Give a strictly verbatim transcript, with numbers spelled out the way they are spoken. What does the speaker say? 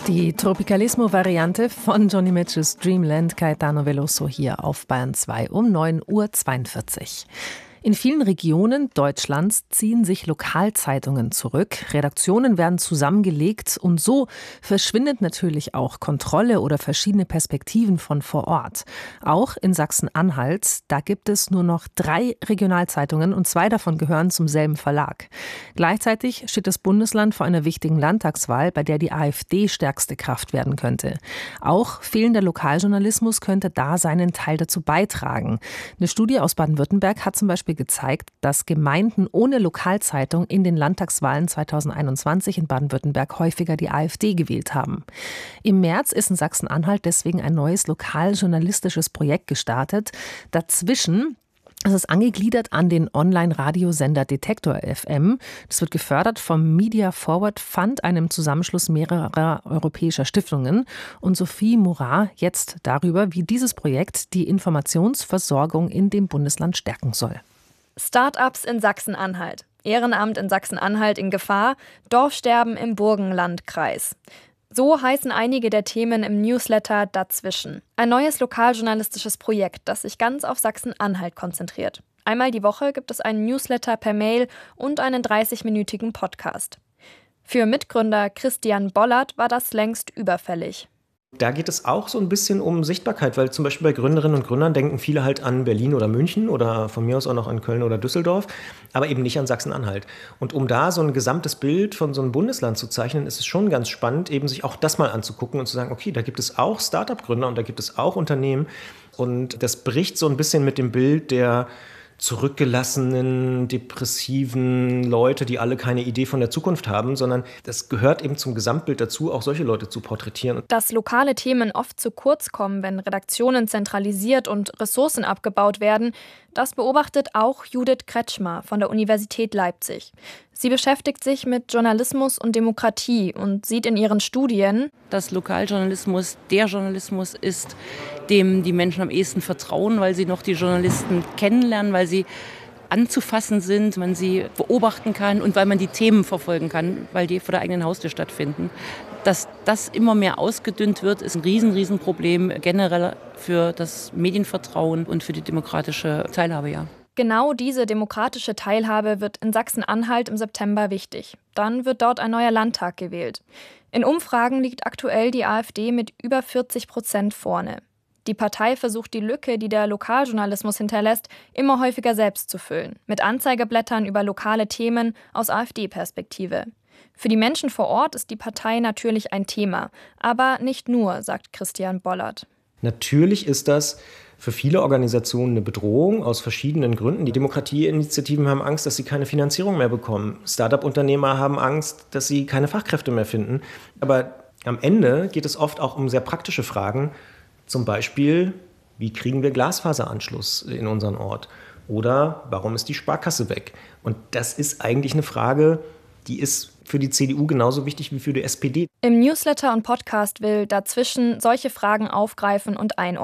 Die Tropicalismo-Variante von Joni Mitchells Dreamland, Caetano Veloso hier auf Bayern zwei um neun Uhr zweiundvierzig. In vielen Regionen Deutschlands ziehen sich Lokalzeitungen zurück, Redaktionen werden zusammengelegt und so verschwindet natürlich auch Kontrolle oder verschiedene Perspektiven von vor Ort. Auch in Sachsen-Anhalt, da gibt es nur noch drei Regionalzeitungen und zwei davon gehören zum selben Verlag. Gleichzeitig steht das Bundesland vor einer wichtigen Landtagswahl, bei der die AfD stärkste Kraft werden könnte. Auch fehlender Lokaljournalismus könnte da seinen Teil dazu beitragen. Eine Studie aus Baden-Württemberg hat zum Beispiel gezeigt, dass Gemeinden ohne Lokalzeitung in den Landtagswahlen zweitausendeinundzwanzig in Baden-Württemberg häufiger die AfD gewählt haben. Im März ist in Sachsen-Anhalt deswegen ein neues lokaljournalistisches Projekt gestartet. Dazwischen Es ist angegliedert an den Online-Radiosender Detektor F M. Das wird gefördert vom Media Forward Fund, einem Zusammenschluss mehrerer europäischer Stiftungen. Und Sophie Murat jetzt darüber, wie dieses Projekt die Informationsversorgung in dem Bundesland stärken soll. Start-ups in Sachsen-Anhalt. Ehrenamt in Sachsen-Anhalt in Gefahr. Dorfsterben im Burgenlandkreis. So heißen einige der Themen im Newsletter Dazwischen. Ein neues lokaljournalistisches Projekt, das sich ganz auf Sachsen-Anhalt konzentriert. Einmal die Woche gibt es einen Newsletter per Mail und einen dreißigminütigen Podcast. Für Mitgründer Christian Bollert war das längst überfällig. Da geht es auch so ein bisschen um Sichtbarkeit, weil zum Beispiel bei Gründerinnen und Gründern denken viele halt an Berlin oder München oder von mir aus auch noch an Köln oder Düsseldorf, aber eben nicht an Sachsen-Anhalt. Und um da so ein gesamtes Bild von so einem Bundesland zu zeichnen, ist es schon ganz spannend, eben sich auch das mal anzugucken und zu sagen, okay, da gibt es auch Start-up-Gründer und da gibt es auch Unternehmen und das bricht so ein bisschen mit dem Bild der zurückgelassenen, depressiven Leute, die alle keine Idee von der Zukunft haben, sondern das gehört eben zum Gesamtbild dazu, auch solche Leute zu porträtieren. Dass lokale Themen oft zu kurz kommen, wenn Redaktionen zentralisiert und Ressourcen abgebaut werden, das beobachtet auch Judith Kretschmer von der Universität Leipzig. Sie beschäftigt sich mit Journalismus und Demokratie und sieht in ihren Studien, dass Lokaljournalismus der Journalismus ist, dem die Menschen am ehesten vertrauen, weil sie noch die Journalisten kennenlernen, weil sie anzufassen sind, man sie beobachten kann und weil man die Themen verfolgen kann, weil die vor der eigenen Haustür stattfinden. Dass das immer mehr ausgedünnt wird, ist ein riesen, riesen Problem generell für das Medienvertrauen und für die demokratische Teilhabe, ja. Genau diese demokratische Teilhabe wird in Sachsen-Anhalt im September wichtig. Dann wird dort ein neuer Landtag gewählt. In Umfragen liegt aktuell die AfD mit über vierzig Prozent vorne. Die Partei versucht die Lücke, die der Lokaljournalismus hinterlässt, immer häufiger selbst zu füllen. Mit Anzeigeblättern über lokale Themen aus AfD-Perspektive. Für die Menschen vor Ort ist die Partei natürlich ein Thema. Aber nicht nur, sagt Christian Bollert. Natürlich ist das für viele Organisationen eine Bedrohung aus verschiedenen Gründen. Die Demokratieinitiativen haben Angst, dass sie keine Finanzierung mehr bekommen. Start-up-Unternehmer haben Angst, dass sie keine Fachkräfte mehr finden. Aber am Ende geht es oft auch um sehr praktische Fragen. Zum Beispiel, wie kriegen wir Glasfaseranschluss in unseren Ort? Oder warum ist die Sparkasse weg? Und das ist eigentlich eine Frage, die ist für die C D U genauso wichtig wie für die S P D. Im Newsletter und Podcast will Dazwischen solche Fragen aufgreifen und einordnen.